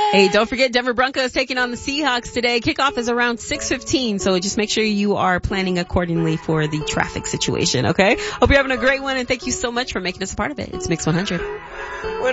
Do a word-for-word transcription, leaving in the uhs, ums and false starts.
Hey, don't forget Denver Broncos taking on the Seahawks today. Kickoff is around six fifteen, so just make sure you are planning accordingly for the traffic situation, okay? Hope you're having a great one, and thank you so much for making us a part of it. It's Mix one hundred.